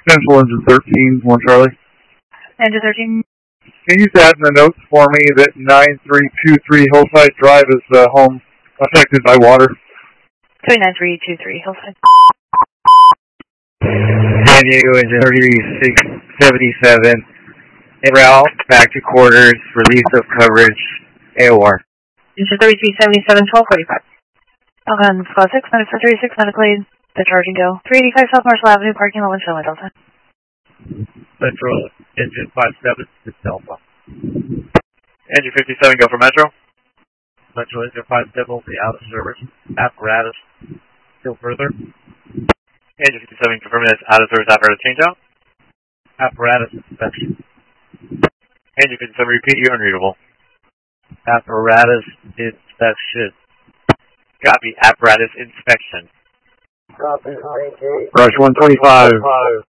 Central Engine 13, 1 Charlie. Engine 13. Can you add in the notes for me that 9323 Hillside Drive is home affected by water? 29323 Hillside. San Diego Engine 3677. En route, back to quarters, release of coverage, AOR. Engine 3377, 1245. Falcon Squad 6, minutes for 36, medical aid, discharging go. 385 South Marshall Avenue, parking lot 1 Selma Delta. Central Engine 57 to Delta. Engine 57, go for Metro. Central Engine 57 will be out of service. Apparatus still further. Engine 57, confirming that's out of service apparatus changeout. Apparatus inspection. Engine 57, repeat, you're unreadable. Apparatus inspection. Copy, apparatus inspection. Copy, Rush 125.